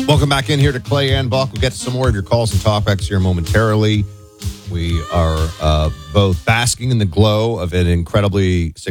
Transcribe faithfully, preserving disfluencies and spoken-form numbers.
Welcome back in here to Clay and Buck. We'll get to some more of your calls and talkbacks here momentarily. We are uh, both basking in the glow of an incredibly